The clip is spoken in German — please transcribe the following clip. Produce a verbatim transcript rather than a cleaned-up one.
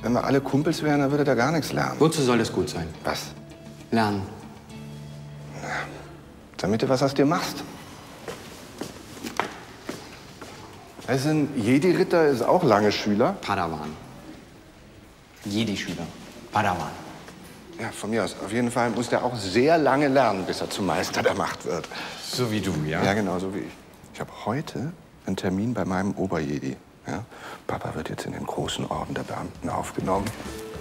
Wenn wir alle Kumpels wären, dann würde er gar nichts lernen. Wozu soll das gut sein? Was? Lernen. Na, damit du was aus dir machst. Also ein Jedi-Ritter ist auch lange Schüler. Padawan. Jedi-Schüler. Padawan. Ja, von mir aus. Auf jeden Fall muss der auch sehr lange lernen, bis er zum Meister der Macht wird. So wie du, ja? Ja, genau, so wie ich. Ich habe heute einen Termin bei meinem Oberjedi. Ja? Papa wird jetzt in den großen Orden der Beamten aufgenommen.